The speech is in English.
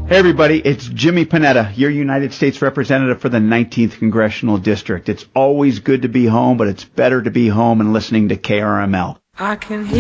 Hey everybody, it's Jimmy Panetta, your United States Representative for the 19th Congressional District. It's always good to be home, but it's better to be home and listening to KRML.